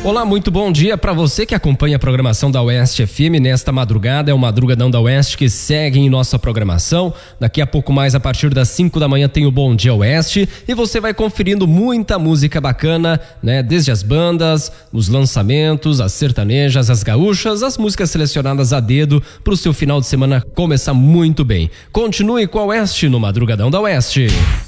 Olá, muito bom dia para você que acompanha a programação da Oeste FM nesta madrugada. É o Madrugadão da Oeste que segue em nossa programação. Daqui a pouco mais, a partir das 5 da manhã, tem o Bom Dia Oeste e você vai conferindo muita música bacana, né? Desde as bandas, os lançamentos, as sertanejas, as gaúchas, as músicas selecionadas a dedo para o seu final de semana começar muito bem. Continue com a Oeste no Madrugadão da Oeste.